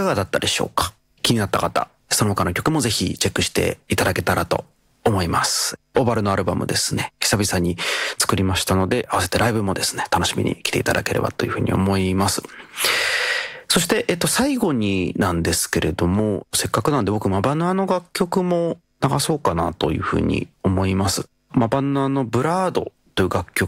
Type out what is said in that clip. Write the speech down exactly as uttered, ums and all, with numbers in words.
がだったでしょうか。気になった方、その他の曲もぜひチェックしていただけたらと思います。オーバルのアルバムですね、久々に作りましたので、合わせてライブもですね、楽しみに来ていただければというふうに思います。そして、えっと、最後になんですけれども、せっかくなんで僕、マバヌアの楽曲も流そうかなというふうに思います。マバヌアのブラードという楽曲